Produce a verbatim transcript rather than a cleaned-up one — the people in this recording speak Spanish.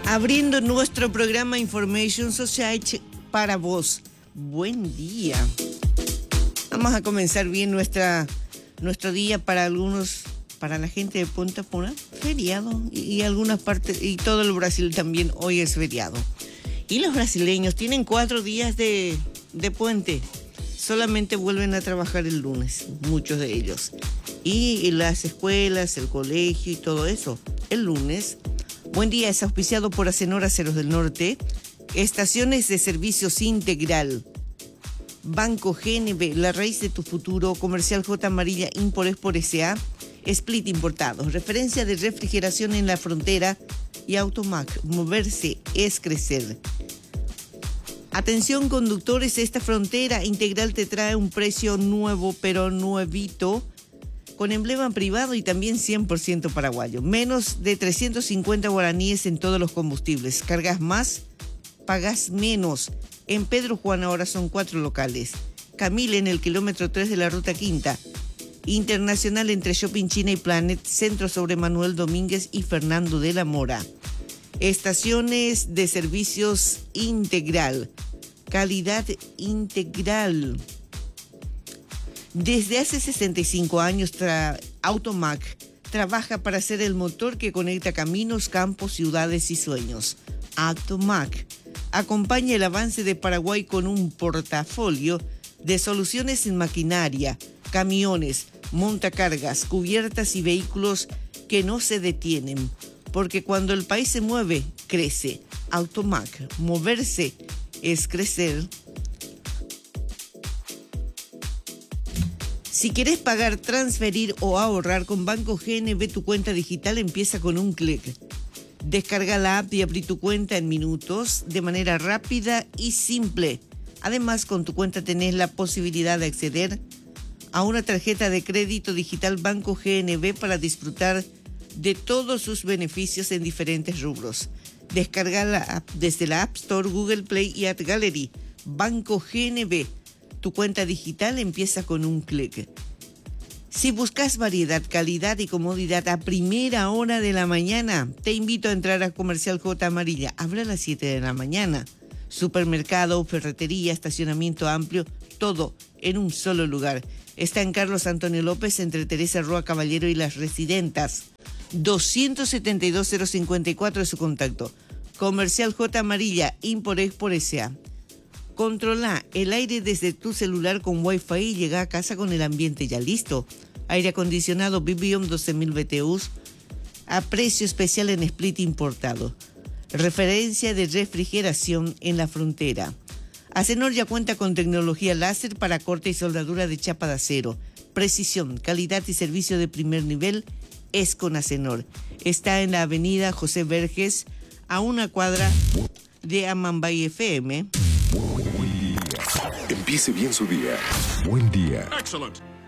Abriendo nuestro programa Information Society para vos. Buen día. Vamos a comenzar bien nuestra, nuestro día para algunos, para la gente de Punta Puna, feriado. Y, y algunas partes, y todo el Brasil también hoy es feriado. Y los brasileños tienen cuatro días de, de puente. Solamente vuelven a trabajar el lunes, muchos de ellos. Y, y las escuelas, el colegio y todo eso, el lunes. Buen día es auspiciado por Acenor Aceros del Norte, Estaciones de Servicios Integral, Banco G N B, la raíz de tu futuro, Comercial J Amarilla, Impor Export S A, Split Importados, referencia de refrigeración en la frontera y Automac, moverse es crecer. Atención conductores, esta frontera integral te trae un precio nuevo, pero nuevito, con emblema privado y también cien por ciento paraguayo. Menos de trescientos cincuenta guaraníes en todos los combustibles. Cargas más, pagas menos. En Pedro Juan ahora son cuatro locales. Camille en el kilómetro tres de la Ruta Quinta. Internacional entre Shopping China y Planet. Centro sobre Manuel Domínguez y Fernando de la Mora. Estaciones de servicios integral. Calidad integral. Desde hace sesenta y cinco años, tra- Automac trabaja para ser el motor que conecta caminos, campos, ciudades y sueños. Automac acompaña el avance de Paraguay con un portafolio de soluciones en maquinaria, camiones, montacargas, cubiertas y vehículos que no se detienen, porque cuando el país se mueve, crece. Automac, moverse es crecer. Si querés pagar, transferir o ahorrar con Banco G N B, tu cuenta digital empieza con un clic. Descarga la app y abrí tu cuenta en minutos de manera rápida y simple. Además, con tu cuenta tenés la posibilidad de acceder a una tarjeta de crédito digital Banco G N B para disfrutar de todos sus beneficios en diferentes rubros. Descarga la app desde la App Store, Google Play y App Gallery. Banco G N B. Tu cuenta digital empieza con un clic. Si buscas variedad, calidad y comodidad a primera hora de la mañana, te invito a entrar a Comercial J Amarilla. Abre a las siete de la mañana. Supermercado, ferretería, estacionamiento amplio, todo en un solo lugar. Está en Carlos Antonio López, entre Teresa Roa Caballero y Las Residentas. doscientos setenta y dos cero cincuenta y cuatro es su contacto. Comercial J Amarilla, Impor Export S A. Controla el aire desde tu celular con Wi-Fi y llega a casa con el ambiente ya listo. Aire acondicionado Bibiom doce mil B T Us a precio especial en Split importado. Referencia de refrigeración en la frontera. Acenor ya cuenta con tecnología láser para corte y soldadura de chapa de acero. Precisión, calidad y servicio de primer nivel es con Acenor. Está en la avenida José Verges, a una cuadra de Amambay F M. Empiece bien su día. Buen día. Excellent.